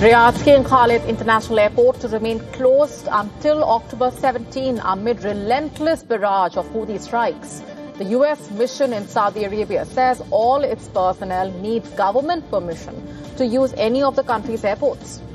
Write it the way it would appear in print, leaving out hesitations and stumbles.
Riyadh's King Khalid International Airport to remain closed until October 17 amid relentless barrage of Houthi strikes. The U.S. mission in Saudi Arabia says all its personnel need government permission to use any of the country's airports.